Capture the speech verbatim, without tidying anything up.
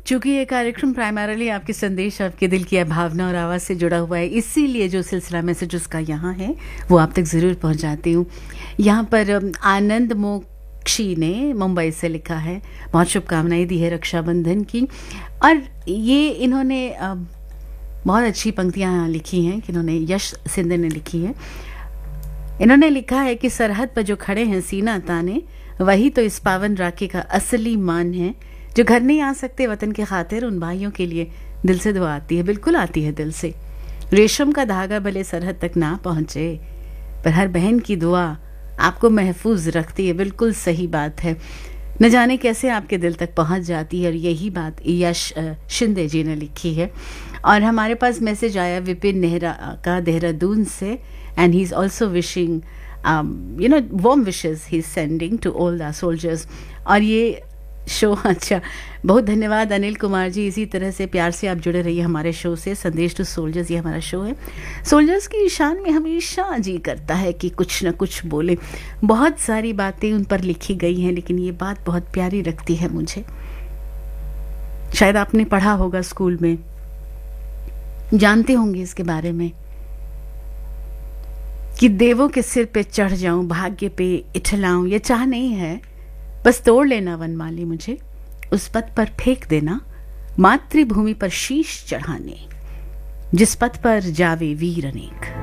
चूंकि ये कार्यक्रम प्राइमरली आपके संदेश, आपके दिल की भावना और आवाज़ से जुड़ा हुआ है, इसीलिए जो सिलसिला मैसेजेस का यहाँ है वो आप तक ज़रूर पहुँचाती हूँ। यहाँ पर आनंद मोक्षी ने मुंबई से लिखा है, बहुत शुभकामनाएं दी है रक्षाबंधन की। और ये इन्होंने बहुत अच्छी पंक्तियाँ लिखी हैं कि इन्होंने यश सिंधे ने लिखी है। इन्होंने लिखा है कि सरहद पर जो खड़े हैं सीना ताने, वही तो इस पावन राखी का असली मान है। जो घर नहीं आ सकते वतन के खातिर, उन भाइयों के लिए दिल से दुआ आती है। बिल्कुल आती है दिल से। रेशम का धागा भले सरहद तक ना पहुंचे, पर हर बहन की दुआ आपको महफूज रखती है। बिल्कुल सही बात है, न जाने कैसे आपके दिल तक पहुंच जाती है। और यही बात यश शिंदे जी ने लिखी है। और हमारे पास मैसेज आया विपिन नेहरा का देहरादून से, and he is also wishing you know warm wishes he is sending to all the soldiers. और ये शो, अच्छा, बहुत धन्यवाद अनिल कुमार जी। इसी तरह से प्यार से आप जुड़े रहिए हमारे शो से। संदेश टू सोल्जर्स ये हमारा शो है। सोल्जर्स की शान में हमेशा जी करता है कि कुछ न कुछ बोले। बहुत सारी बातें उन पर लिखी गई हैं, लेकिन ये बात बहुत प्यारी लगती है मुझे। शायद आपने पढ़ा होगा स्कूल में, जानते होंगे इसके बारे में, कि देवों के सिर पे चढ़ जाऊं, भाग्य पे इठलाऊं, ये चाह नहीं है, बस तोड़ लेना वनमाली मुझे, उस पथ पर फेंक देना मातृभूमि पर शीश चढ़ाने, जिस पथ पर जावे वीर अनेक।